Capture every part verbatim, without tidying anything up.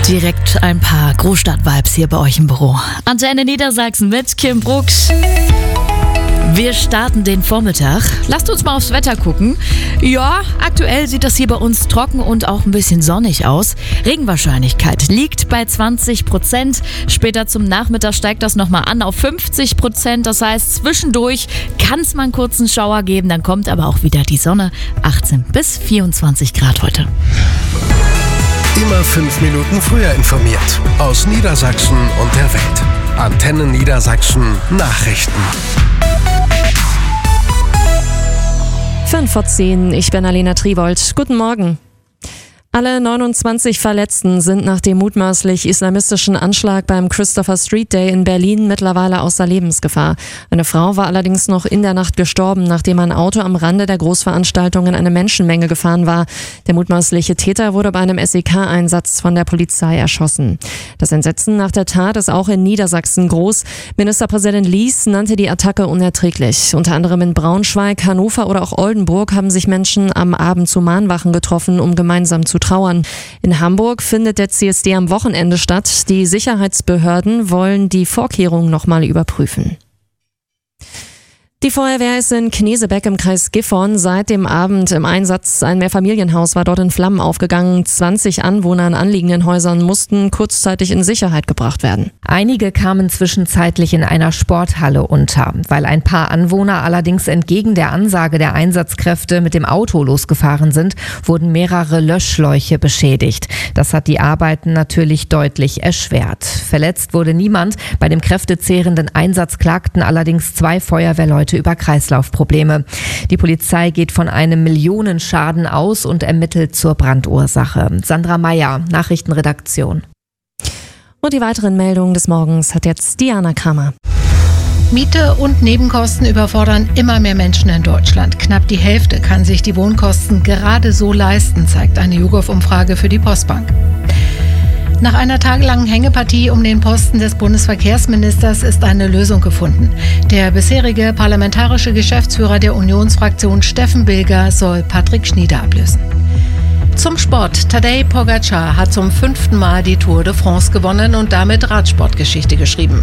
Direkt ein paar Großstadt-Vibes hier bei euch im Büro. Antenne Niedersachsen mit Kim Brooks. Wir starten den Vormittag. Lasst uns mal aufs Wetter gucken. Ja, aktuell sieht das hier bei uns trocken und auch ein bisschen sonnig aus. Regenwahrscheinlichkeit liegt bei zwanzig Prozent. Später zum Nachmittag steigt das nochmal an auf fünfzig Prozent. Das heißt, zwischendurch kann es mal einen kurzen Schauer geben. Dann kommt aber auch wieder die Sonne. achtzehn bis vierundzwanzig Grad heute. Immer fünf Minuten früher informiert. Aus Niedersachsen und der Welt. Antenne Niedersachsen Nachrichten. fünf vor zehn, ich bin Alena Tribold. Guten Morgen. Alle neunundzwanzig Verletzten sind nach dem mutmaßlich islamistischen Anschlag beim Christopher Street Day in Berlin mittlerweile außer Lebensgefahr. Eine Frau war allerdings noch in der Nacht gestorben, nachdem ein Auto am Rande der Großveranstaltung in eine Menschenmenge gefahren war. Der mutmaßliche Täter wurde bei einem S E K-Einsatz von der Polizei erschossen. Das Entsetzen nach der Tat ist auch in Niedersachsen groß. Ministerpräsident Lies nannte die Attacke unerträglich. Unter anderem in Braunschweig, Hannover oder auch Oldenburg haben sich Menschen am Abend zu Mahnwachen getroffen, um gemeinsam zu trauern. In Hamburg findet der C S D am Wochenende statt. Die Sicherheitsbehörden wollen die Vorkehrungen nochmal überprüfen. Die Feuerwehr ist in Knesebeck im Kreis Gifhorn seit dem Abend im Einsatz. Ein Mehrfamilienhaus war dort in Flammen aufgegangen. zwanzig Anwohner in anliegenden Häusern mussten kurzzeitig in Sicherheit gebracht werden. Einige kamen zwischenzeitlich in einer Sporthalle unter. Weil ein paar Anwohner allerdings entgegen der Ansage der Einsatzkräfte mit dem Auto losgefahren sind, wurden mehrere Löschschläuche beschädigt. Das hat die Arbeiten natürlich deutlich erschwert. Verletzt wurde niemand. Bei dem kräftezehrenden Einsatz klagten allerdings zwei Feuerwehrleute über Kreislaufprobleme. Die Polizei geht von einem Millionenschaden aus und ermittelt zur Brandursache. Sandra Meyer, Nachrichtenredaktion. Und die weiteren Meldungen des Morgens hat jetzt Diana Kramer. Miete und Nebenkosten überfordern immer mehr Menschen in Deutschland. Knapp die Hälfte kann sich die Wohnkosten gerade so leisten, zeigt eine YouGov-Umfrage für die Postbank. Nach einer tagelangen Hängepartie um den Posten des Bundesverkehrsministers ist eine Lösung gefunden. Der bisherige parlamentarische Geschäftsführer der Unionsfraktion Steffen Bilger soll Patrick Schnieder ablösen. Zum Sport. Tadej Pogačar hat zum fünften Mal die Tour de France gewonnen und damit Radsportgeschichte geschrieben.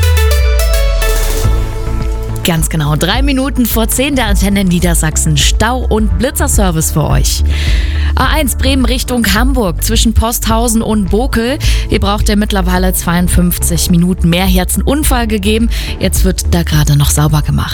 Ganz genau, drei Minuten vor zehn der Antenne Niedersachsen. Stau- und Blitzerservice für euch. A eins Bremen Richtung Hamburg zwischen Posthausen und Bokel. Hier braucht ihr mittlerweile zweiundfünfzig Minuten mehr. Hier hat es einen Unfall gegeben. Jetzt wird da gerade noch sauber gemacht.